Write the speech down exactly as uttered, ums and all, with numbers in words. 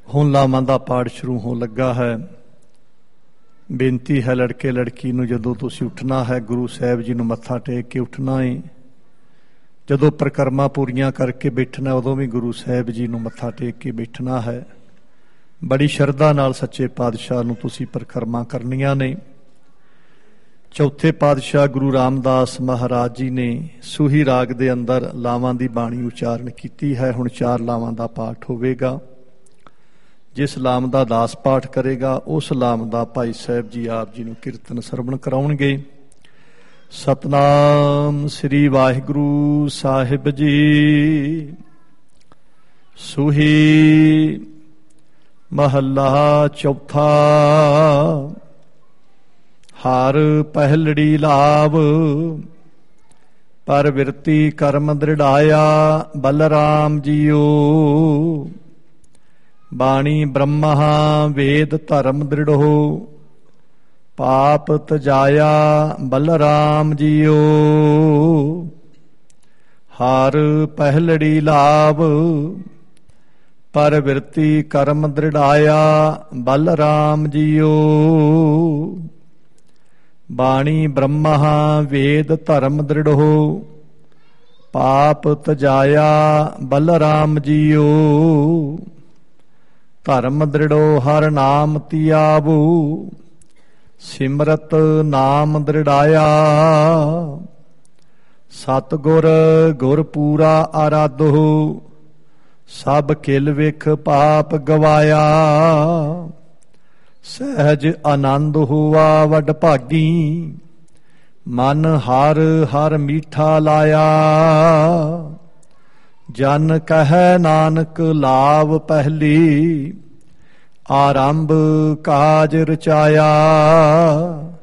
ਹੁਣ ਲਾਵਾਂ ਦਾ ਪਾਠ ਸ਼ੁਰੂ ਹੋਣ ਲੱਗਾ ਹੈ। ਬੇਨਤੀ ਹੈ ਲੜਕੇ ਲੜਕੀ ਨੂੰ, ਜਦੋਂ ਤੁਸੀਂ ਉੱਠਣਾ ਹੈ ਗੁਰੂ ਸਾਹਿਬ ਜੀ ਨੂੰ ਮੱਥਾ ਟੇਕ ਕੇ ਉੱਠਣਾ ਹੈ। ਜਦੋਂ ਪਰਿਕਰਮਾ ਪੂਰੀਆਂ ਕਰਕੇ ਬੈਠਣਾ ਉਦੋਂ ਵੀ ਗੁਰੂ ਸਾਹਿਬ ਜੀ ਨੂੰ ਮੱਥਾ ਟੇਕ ਕੇ ਬੈਠਣਾ ਹੈ। ਬੜੀ ਸ਼ਰਧਾ ਨਾਲ ਸੱਚੇ ਪਾਤਸ਼ਾਹ ਨੂੰ ਤੁਸੀਂ ਪਰਿਕਰਮਾ ਕਰਨੀਆਂ ਨੇ। ਚੌਥੇ ਪਾਤਸ਼ਾਹ ਗੁਰੂ ਰਾਮਦਾਸ ਮਹਾਰਾਜ ਜੀ ਨੇ ਸੂਹੀ ਰਾਗ ਦੇ ਅੰਦਰ ਲਾਵਾਂ ਦੀ ਬਾਣੀ ਉਚਾਰਨ ਕੀਤੀ ਹੈ। ਹੁਣ ਚਾਰ ਲਾਵਾਂ ਦਾ ਪਾਠ ਹੋਵੇਗਾ। ਜਿਸ ਲਾਮ ਦਾ ਦਾਸ ਪਾਠ ਕਰੇਗਾ ਉਸ ਲਾਮ ਦਾ ਭਾਈ ਸਾਹਿਬ ਜੀ ਆਪ ਜੀ ਨੂੰ ਕੀਰਤਨ ਸਰਵਣ ਕਰਾਉਣਗੇ। ਸਤਨਾਮ ਸ੍ਰੀ ਵਾਹਿਗੁਰੂ ਸਾਹਿਬ ਜੀ। ਸੂਹੀ ਮਹੱਲਾ ਚੌਥਾ। ਹਰ ਪਹਿਲੜੀ ਲਾਭ ਪਰ ਬਿਰਤੀ ਕਰਮ ਦ੍ਰਿੜਾਇਆ ਬਲਰਾਮ ਜੀਓ। ਬਾਣੀ ਬ੍ਰਹਮਾ ਵੇਦ ਧਰਮ ਦ੍ਰਿੜੋ ਪਾਪ ਤਜਾਇਆ ਬਲਰਾਮ ਜੀਓ। ਹਰ ਪਹਿਲੜੀ ਲਾਭ ਪਰ ਬਿਰਤੀ ਕਰਮ ਦ੍ਰਿੜਾਇਆ ਬਲਰਾਮ ਜੀਓ। ਬਾਣੀ ਬ੍ਰਹਮਾ ਵੇਦ ਧਰਮ ਦ੍ਰਿੜੋ ਪਾਪ ਤਜਾਇਆ ਬਲਰਾਮ ਜੀਓ। ਧਰਮ ਦ੍ਰਿੜੋ ਹਰ ਨਾਮ ਧਿਆਵੋ ਸਿਮਰਤ ਨਾਮ ਦ੍ਰਿੜਾਇਆ। ਸਤਿਗੁਰ ਗੁਰ ਪੂਰਾ ਆਰਾਧੋ ਸਭ ਕਿਲ ਵੇਖ ਪਾਪ ਗਵਾਇਆ। ਸਹਿਜ ਆਨੰਦ ਹੋਆ ਵਡ ਭਾਗੀ ਮਨ ਹਰ ਹਰ ਮੀਠਾ ਲਾਇਆ। ਜਨ ਕਹਿ ਨਾਨਕ ਲਾਭ ਪਹਿਲੀ ਆਰੰਭ ਕਾਜ ਰਚਾਇਆ।